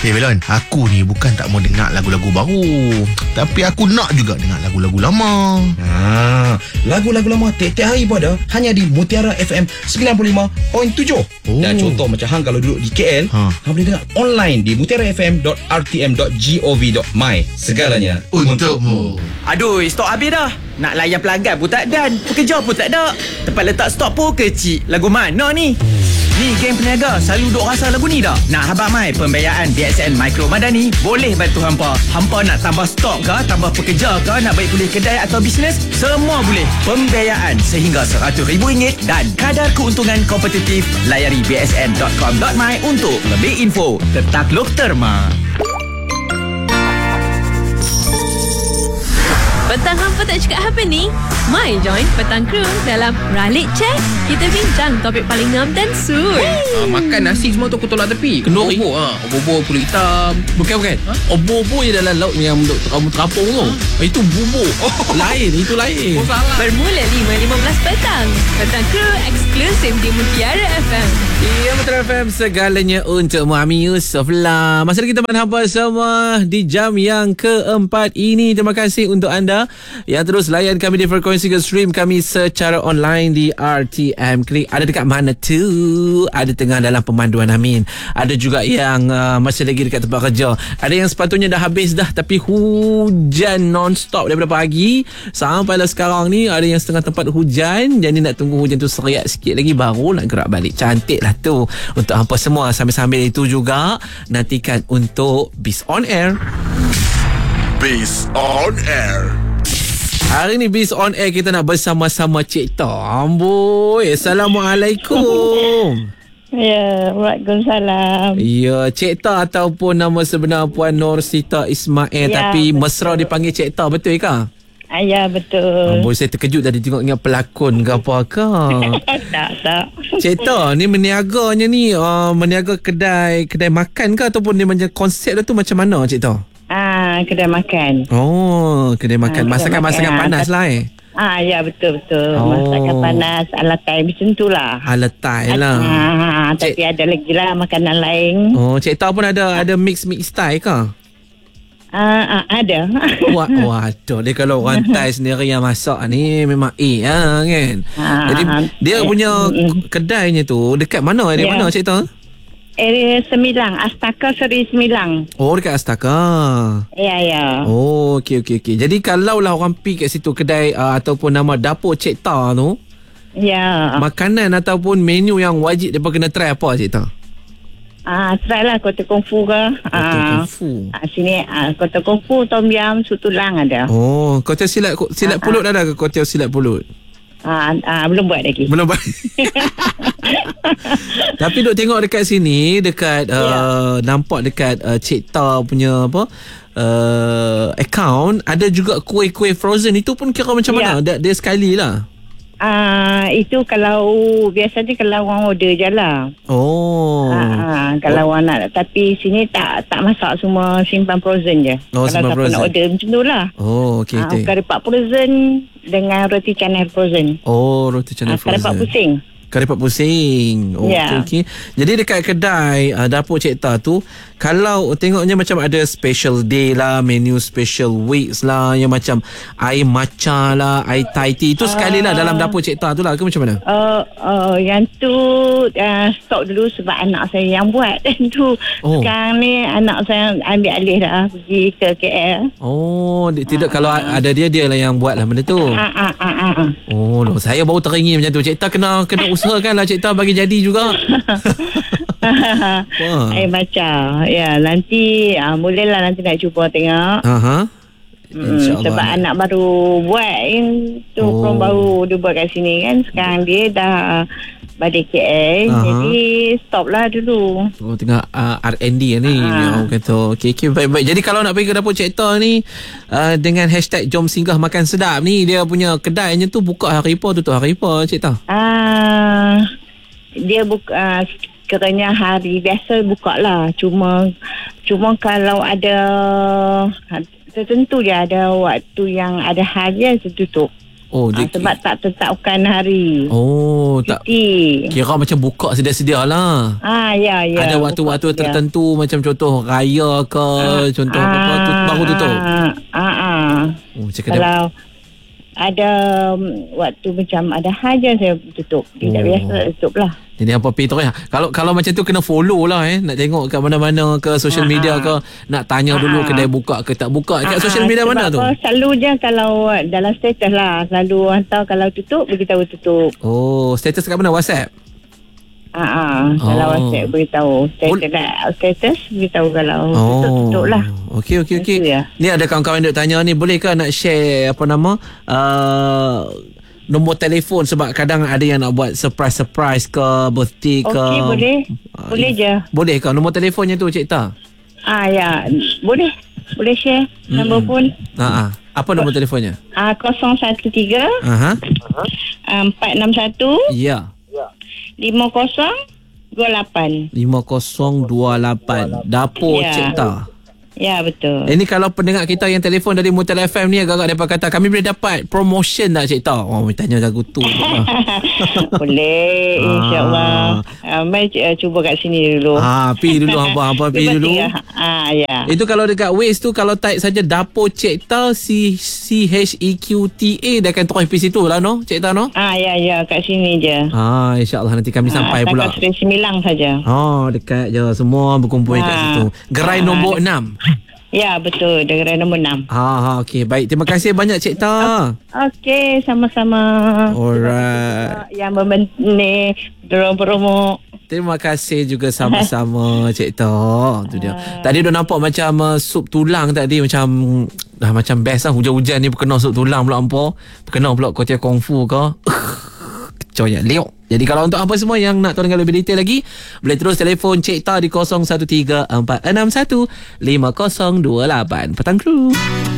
Belon, aku ni bukan tak mau dengar lagu-lagu baru, tapi aku nak juga dengar lagu-lagu lama. Lagu-lagu lama tiap-tiap hari pun ada, hanya di Mutiara FM 95.7. Dan contoh macam hang kalau duduk di KL, hang boleh dengar online di mutiarafm.rtm.gov.my. Segalanya Untukmu. Aduh, stok habis dah. Nak layan pelanggan pun tak dan, pekerja pun tak ada. Tempat letak stok pun kecil. Lagu mana ni? Ni geng peniaga selalu duk rasa lagu ni dah. Nak habang mai pembiayaan BSN Mikro Madani boleh bantu hampa. Hampa nak tambah stok ke, tambah pekerja ke, nak baik pulih kedai atau bisnes, semua boleh. Pembiayaan sehingga RM100,000 dan kadar keuntungan kompetitif. Layari bsn.com.my untuk lebih info. Tertakluk terma. Petang hampa tak cakap apa ni? Mai join Petang Crew dalam Ralik Chat. Kita bincang topik paling ngam dan suit. Makan nasi semua tu aku tolak tepi. Kenduri. Obor kulit hitam. Bukan. Obor je dalam laut yang untuk terapung tu. Itu bubur. Lain, itu lain. Bermula 5.15 petang. Petang Crew eksklusif di Mutiara FM. Ya, Mutiara FM, segalanya untuk Mami Yusof lah. Masa kita berhampa semua di jam yang keempat ini. Terima kasih untuk anda yang terus layan kami di frekuensi ke stream kami secara online di RTM Klik. Ada dekat mana tu? Ada tengah dalam pemanduan Amin. Ada juga yang masih lagi dekat tempat kerja. Ada yang sepatutnya dah habis dah, tapi hujan non-stop daripada pagi sampailah sekarang ni. Ada yang setengah tempat hujan, jadi nak tunggu hujan tu seriat sikit lagi baru nak gerak balik. Cantik lah tu untuk hampa semua. Sambil-sambil itu juga nantikan untuk Biz On Air. Biz On Air. Hari ni Biz On Air kita nak bersama-sama Cik Ta. Amboi, Assalamualaikum. Ya, Waalaikumsalam. Ya, Cik Ta ataupun nama sebenar Puan Norsita Ismail, ya, tapi betul. mesra dipanggil Cik Ta, betul ke? Ya, betul. Amboi, saya terkejut tadi tengok ingat pelakon ke apa ke. Tak. Cik Ta, ni meniaganya ni meniaga kedai makan ke ataupun dia macam konsep dia tu macam mana Cik Ta? Kedai makan. Oh, kedai makan. Masakan panas lah Ya, betul. Masakan panas ala Thai macam tu lah. Ala Thai lah. Tapi ada lagi lah makanan lain. Oh, Cik Ta pun ada mix Thai ke? Ada. Waduh, dia kalau orang Thai sendiri yang masak ni memang kan. Jadi dia punya kedainya tu dekat mana? Dia mana Cik Ta? Area Semilang, Astaka Seri Semilang. Oh, dekat Astaka. Ya. Oh, okey. Jadi kalaulah orang pergi kat situ kedai ataupun nama dapur Cik Ta tu, ya, makanan ataupun menu yang wajib mereka kena try apa Cik Ta? try lah Kota Kungfu ke. Kota Kungfu. Sini Kota Kungfu, Tom Yam, Sutulang ada. Oh, Kota Silat Pulut ada ke Kota Silat Pulut? Belum buat lagi. Belum buat. Tapi duk tengok dekat sini, dekat nampak dekat Cik Ta punya account ada juga kuih-kuih frozen. Itu pun kira macam mana? Dia sekali lah. Itu kalau biasanya kalau orang order je lah. Oh. Kalau orang nak, tapi sini tak masak, semua simpan frozen je. Oh, kalau siapa frozen. nak order macam tu lah. Oh, okey. Kari pak frozen dengan roti canai frozen. Oh, roti canai frozen. Kari pak pusing. Kari pak pusing. Oh, okey. Jadi dekat kedai dapur Cik Ta tu, kalau tengoknya macam ada special day lah, menu special weeks lah, yang macam air matcha lah, air Thai tea, itu sekali lah dalam dapur Cik Ta tu lah ke macam mana? Yang tu stop dulu sebab anak saya yang buat. Tu sekarang ni anak saya ambil alih dah, pergi ke KL. Oh, tidak, kalau ada dia lah yang buat lah benda tu. Oh, saya baru teringin macam tu. Cik Ta kena usahakan lah Cik Ta bagi jadi juga. Air matcha. Ya, nanti bolehlah nanti nak cuba tengok. Sebab anak baru buat tu, pun baru dia buat kat sini kan. Sekarang dia dah balik KL. Jadi stop lah dulu. Oh, tengah R&D ni. Orang kata okay, baik. Jadi kalau nak pergi ke dapur Cik Ta ni, dengan hashtag Jom Singgah Makan Sedap ni, dia punya kedainya tu buka hari apa, tutup hari apa Cik Ta? Dia buka kerana hari biasa buka lah. Cuma kalau ada tertentu dia ada waktu yang ada harian tutup. Sebab tak tetapkan hari. Tak. Cuti. Kira macam buka sedia-sedia lah. Ya. Ada waktu-waktu tertentu macam contoh raya ke, contoh apa tu baru tutup. Kalau ada waktu macam ada haja saya tutup. Tidak biasa tutup lah. Jadi apa pergi terus. Kalau macam tu kena follow lah nak tengok kat mana-mana ke social media ke, nak tanya dulu kedai buka ke tak buka. Kat social media mana tu? Selalu je kalau dalam status lah, selalu hantar kalau tutup beritahu tutup. Status kat mana? WhatsApp? Kalau WhatsApp beritahu. Status beritahu kalau tutup lah. Okey. Ni ada kawan-kawan yang tanya ni, boleh ke nak share apa nama nombor telefon, sebab kadang ada yang nak buat surprise ke, birthday ke. Okey, boleh. Boleh je. Boleh ke nombor telefonnya tu, Cik Ta? Ya, boleh. Boleh share nombor pun. Apa nombor telefonnya? 013 461 Ya. 5028. 5028. Dapur Cik Ta. Ya, betul. Ini kalau pendengar kita yang telefon dari Mutal FM ni, agak-agak mereka kata kami boleh dapat promotion tak, Cik Ta? Tanya lagu tu. Boleh, insyaAllah. Mai cuba kat sini dulu. Pergi dulu abang pergi dulu. Ya. Itu kalau dekat Waze tu, kalau type saja Dapur Cik Ta, CHEQTA, dia akan terus pergi situ lah, no? Cik Ta, no? Ya, kat sini je. InsyaAllah nanti kami sampai pula. Setakat Seri Semilang saja. Dekat je. Semua berkumpul kat situ. Gerai nombor 6. Ya, betul. Gerai nombor 6. Okey, baik. Terima kasih banyak, Cik Ta. Okey, sama-sama. Alright. Yang ni promo. Terima kasih juga sama-sama, Cik Ta. Tu dia. Tadi dah nampak macam sup tulang tadi, macam macam best lah. Hujan-hujan ni berkena sup tulang pula hampa. Berkena pula kuotie kungfu ke. Coyak liuk. Jadi kalau untuk apa semua yang nak tahu dengan lebih detail lagi, boleh terus telefon Cik Ta di 0134615028. Petang Kru.